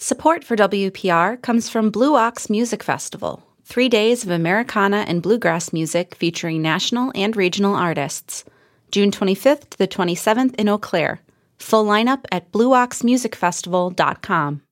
Support for WPR comes from Blue Ox Music Festival, 3 days of Americana and bluegrass music featuring national and regional artists. June 25th to the 27th in Eau Claire. Full lineup at blueoxmusicfestival.com.